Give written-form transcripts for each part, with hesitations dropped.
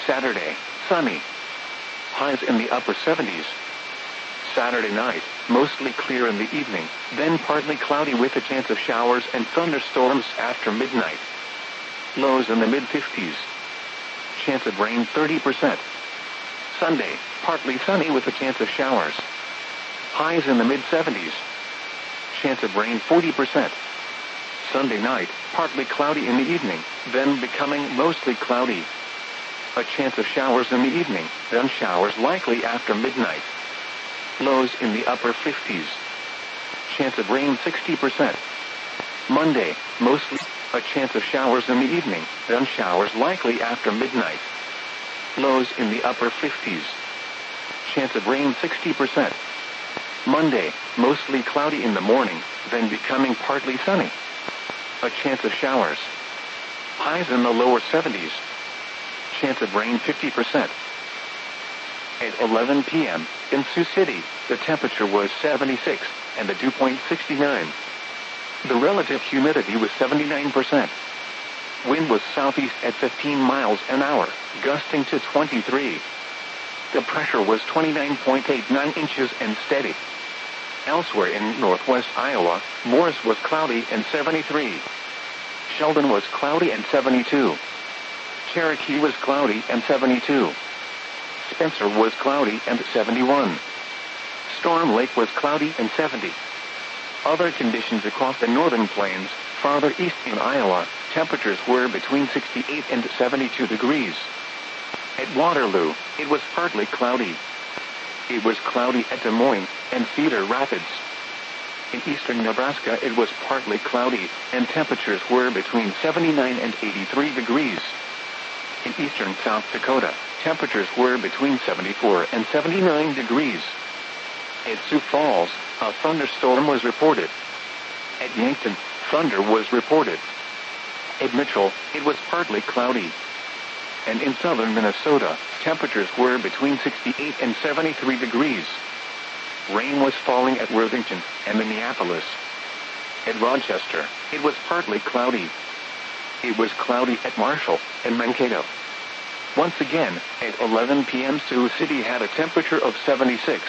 Saturday, sunny. Highs in the upper 70s. Saturday night, mostly clear in the evening, then partly cloudy with a chance of showers and thunderstorms after midnight. Lows in the mid-50s. Chance of rain 30%. Sunday, partly sunny with a chance of showers. Highs in the mid-70s. Chance of rain 40%. Sunday night, partly cloudy in the evening, then becoming mostly cloudy. A chance of showers in the evening, then showers likely after midnight. Lows in the upper 50s. Chance of rain 60%. Monday, mostly, a chance of showers in the evening, then showers likely after midnight. Lows in the upper 50s. Chance of rain 60%. Monday, mostly cloudy in the morning, then becoming partly sunny. A chance of showers. Highs in the lower 70s. Chance of rain 50%. At 11 p.m., in Sioux City, the temperature was 76, and the dew point 69. The relative humidity was 79%. Wind was southeast at 15 miles an hour, gusting to 23. The pressure was 29.89 inches and steady. Elsewhere in northwest Iowa, Morris was cloudy and 73. Sheldon was cloudy and 72. Cherokee was cloudy and 72. Spencer was cloudy and 71. Storm Lake was cloudy and 70. Other conditions across the northern plains, farther east in Iowa, temperatures were between 68 and 72 degrees. At Waterloo, it was partly cloudy. It was cloudy at Des Moines and Cedar Rapids. In eastern Nebraska, it was partly cloudy, and temperatures were between 79 and 83 degrees. In eastern South Dakota, temperatures were between 74 and 79 degrees. At Sioux Falls, a thunderstorm was reported. At Yankton, thunder was reported. At Mitchell, it was partly cloudy. And in southern Minnesota, temperatures were between 68 and 73 degrees. Rain was falling at Worthington and Minneapolis. At Rochester, it was partly cloudy. It was cloudy at Marshall and Mankato. Once again, at 11 p.m. Sioux City had a temperature of 76.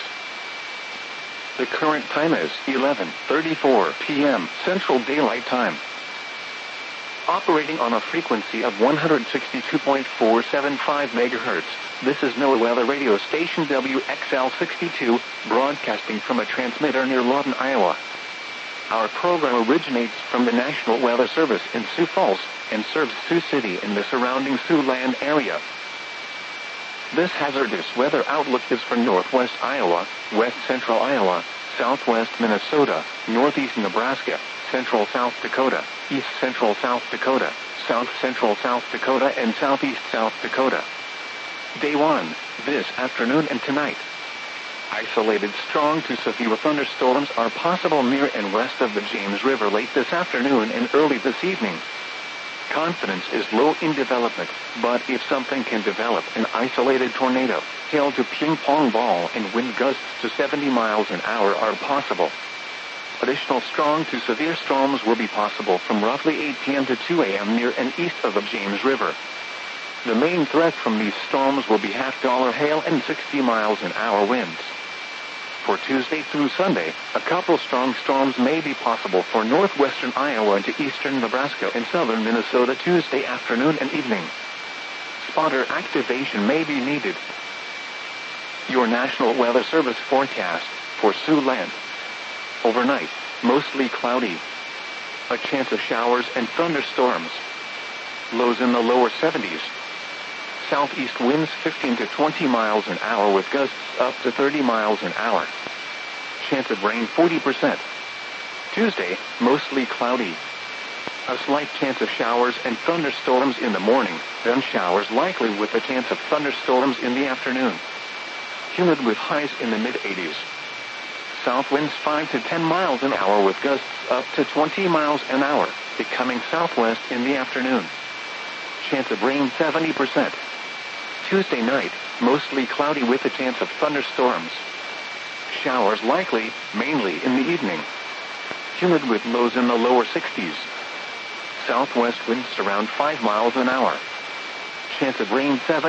The current time is 11:34 p.m. Central Daylight Time. Operating on a frequency of 162.475 MHz, this is NOAA Weather Radio Station WXL62, broadcasting from a transmitter near Lawton, Iowa. Our program originates from the National Weather Service in Sioux Falls and serves Sioux City and the surrounding Siouxland area. This hazardous weather outlook is for northwest Iowa, west central Iowa, southwest Minnesota, northeast Nebraska, central South Dakota, east central South Dakota, south central South Dakota, and southeast South Dakota. Day 1, this afternoon and tonight. Isolated strong to severe thunderstorms are possible near and west of the James River late this afternoon and early this evening. Confidence is low in development, but if something can develop, an isolated tornado, hail to ping-pong ball, and wind gusts to 70 miles an hour are possible. Additional strong to severe storms will be possible from roughly 8 p.m. to 2 a.m. near and east of the James River. The main threat from these storms will be half-dollar hail and 60 miles an hour winds. For Tuesday through Sunday, a couple strong storms may be possible for northwestern Iowa into eastern Nebraska and southern Minnesota Tuesday afternoon and evening. Spotter activation may be needed. Your National Weather Service forecast for Siouxland. Overnight, mostly cloudy. A chance of showers and thunderstorms. Lows in the lower 70s. Southeast winds 15 to 20 miles an hour with gusts up to 30 miles an hour. Chance of rain 40%. Tuesday, mostly cloudy. A slight chance of showers and thunderstorms in the morning, then showers likely with a chance of thunderstorms in the afternoon. Humid with highs in the mid-80s. South winds 5 to 10 miles an hour with gusts up to 20 miles an hour, becoming southwest in the afternoon. Chance of rain 70%. Tuesday night, mostly cloudy with a chance of thunderstorms. Showers likely, mainly in the evening. Humid with lows in the lower 60s. Southwest winds around 5 miles an hour. Chance of rain 7.